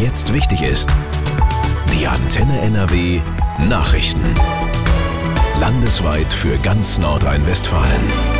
jetzt wichtig ist. Die Antenne NRW Nachrichten. Landesweit für ganz Nordrhein-Westfalen.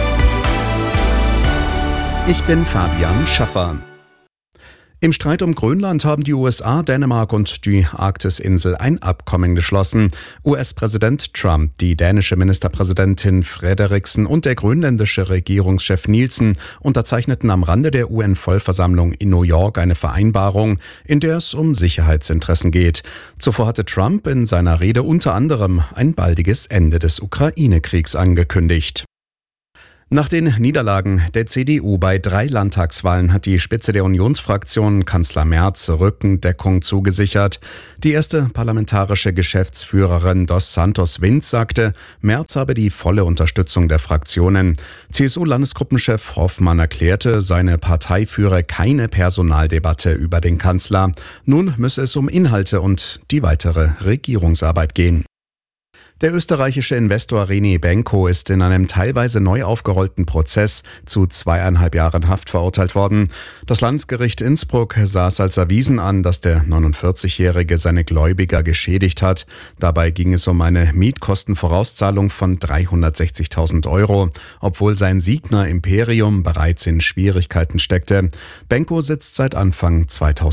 Ich bin Fabian Schaffer. Im Streit um Grönland haben die USA, Dänemark und die Arktisinsel ein Abkommen geschlossen. US-Präsident Trump, die dänische Ministerpräsidentin Frederiksen und der grönländische Regierungschef Nielsen unterzeichneten am Rande der UN-Vollversammlung in New York eine Vereinbarung, in der es um Sicherheitsinteressen geht. Zuvor hatte Trump in seiner Rede unter anderem ein baldiges Ende des Ukraine-Kriegs angekündigt. Nach den Niederlagen der CDU bei 3 Landtagswahlen hat die Spitze der Unionsfraktion Kanzler Merz Rückendeckung zugesichert. Die erste parlamentarische Geschäftsführerin Dos Santos Vinz sagte, Merz habe die volle Unterstützung der Fraktionen. CSU-Landesgruppenchef Hoffmann erklärte, seine Partei führe keine Personaldebatte über den Kanzler. Nun müsse es um Inhalte und die weitere Regierungsarbeit gehen. Der österreichische Investor René Benko ist in einem teilweise neu aufgerollten Prozess zu 2,5 Jahren Haft verurteilt worden. Das Landesgericht Innsbruck sah es als erwiesen an, dass der 49-Jährige seine Gläubiger geschädigt hat. Dabei ging es um eine Mietkostenvorauszahlung von 360.000 €, obwohl sein Signa Imperium bereits in Schwierigkeiten steckte. Benko sitzt seit Anfang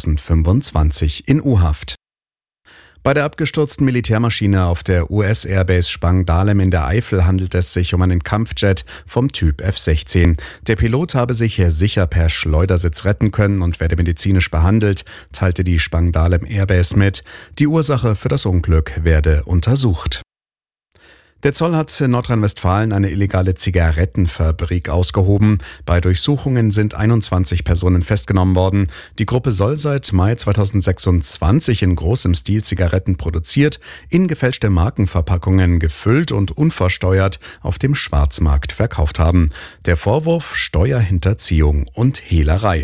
2025 in U-Haft. Bei der abgestürzten Militärmaschine auf der US-Airbase Spangdahlem in der Eifel handelt es sich um einen Kampfjet vom Typ F-16. Der Pilot habe sich sicher per Schleudersitz retten können und werde medizinisch behandelt, teilte die Spangdahlem Airbase mit. Die Ursache für das Unglück werde untersucht. Der Zoll hat in Nordrhein-Westfalen eine illegale Zigarettenfabrik ausgehoben. Bei Durchsuchungen sind 21 Personen festgenommen worden. Die Gruppe soll seit Mai 2026 in großem Stil Zigaretten produziert, in gefälschte Markenverpackungen gefüllt und unversteuert auf dem Schwarzmarkt verkauft haben. Der Vorwurf: Steuerhinterziehung und Hehlerei.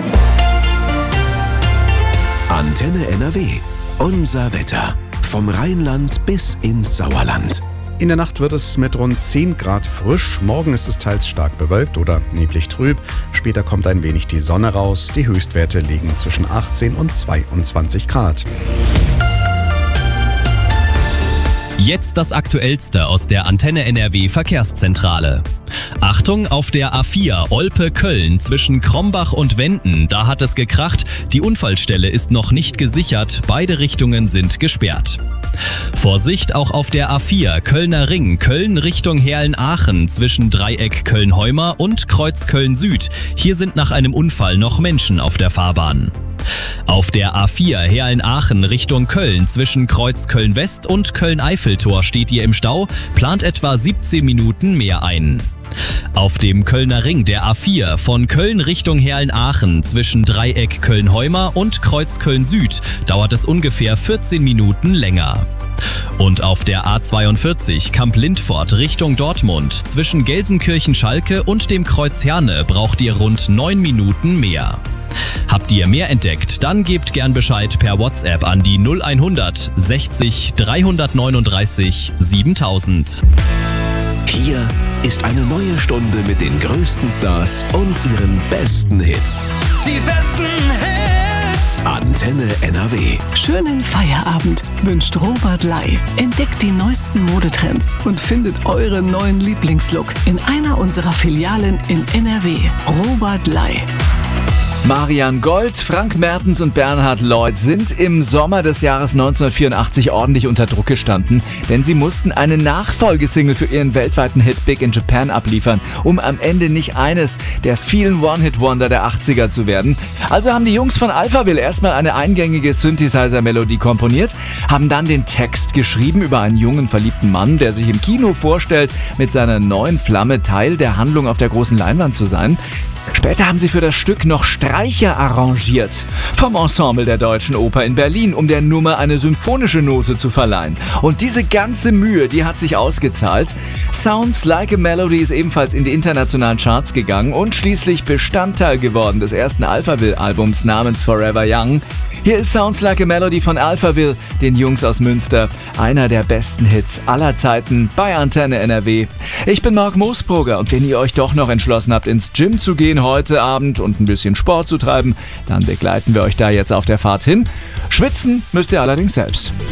Antenne NRW. Unser Wetter. Vom Rheinland bis ins Sauerland. In der Nacht wird es mit rund 10 Grad frisch. Morgen ist es teils stark bewölkt oder neblig trüb. Später kommt ein wenig die Sonne raus. Die Höchstwerte liegen zwischen 18 und 22 Grad. Jetzt das Aktuellste aus der Antenne NRW Verkehrszentrale. Achtung, auf der A4 Olpe-Köln zwischen Krombach und Wenden, da hat es gekracht. Die Unfallstelle ist noch nicht gesichert, beide Richtungen sind gesperrt. Vorsicht auch auf der A4 Kölner Ring, Köln Richtung Herln-Aachen zwischen Dreieck Köln-Heumer und Kreuz Köln-Süd. Hier sind nach einem Unfall noch Menschen auf der Fahrbahn. Auf der A4 Herln-Aachen Richtung Köln zwischen Kreuz Köln-West und Köln-Eiffeltor steht ihr im Stau, plant etwa 17 Minuten mehr ein. Auf dem Kölner Ring der A4 von Köln Richtung Herln-Aachen zwischen Dreieck Köln-Heumer und Kreuz Köln-Süd dauert es ungefähr 14 Minuten länger. Und auf der A42 Kamp-Lindfort Richtung Dortmund zwischen Gelsenkirchen-Schalke und dem Kreuz Herne braucht ihr rund 9 Minuten mehr. Habt ihr mehr entdeckt, dann gebt gern Bescheid per WhatsApp an die 0100 60 339 7000. Hier ist eine neue Stunde mit den größten Stars und ihren besten Hits. Die besten Hits! Antenne NRW. Schönen Feierabend wünscht Robert Ley. Entdeckt die neuesten Modetrends und findet euren neuen Lieblingslook in einer unserer Filialen in NRW. Robert Ley. Marian Gold, Frank Mertens und Bernhard Lloyd sind im Sommer des Jahres 1984 ordentlich unter Druck gestanden, denn sie mussten eine Nachfolgesingle für ihren weltweiten Hit Big in Japan abliefern, um am Ende nicht eines der vielen One-Hit-Wonder der 80er zu werden. Also haben die Jungs von Alphaville erstmal eine eingängige Synthesizer-Melodie komponiert, haben dann den Text geschrieben über einen jungen, verliebten Mann, der sich im Kino vorstellt, mit seiner neuen Flamme Teil der Handlung auf der großen Leinwand zu sein. Später haben sie für das Stück noch Streicher arrangiert vom Ensemble der Deutschen Oper in Berlin, um der Nummer eine symphonische Note zu verleihen. Und diese ganze Mühe, die hat sich ausgezahlt. Sounds Like a Melody ist ebenfalls in die internationalen Charts gegangen und schließlich Bestandteil geworden des ersten Alphaville-Albums namens Forever Young. Hier ist Sounds Like a Melody von Alphaville, den Jungs aus Münster. Einer der besten Hits aller Zeiten bei Antenne NRW. Ich bin Marc Moosbrugger und wenn ihr euch doch noch entschlossen habt, ins Gym zu gehen heute Abend und ein bisschen Sport Sport zu treiben, dann begleiten wir euch da jetzt auf der Fahrt hin. Schwitzen müsst ihr allerdings selbst.